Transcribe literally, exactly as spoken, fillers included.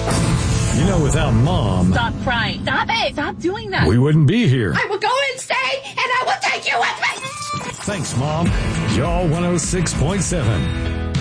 You know, without Mom... Stop crying. Stop it. Stop doing that. We wouldn't be here. I will go and stay, and I will take you with me. Thanks, Mom. Y'all one oh six point seven.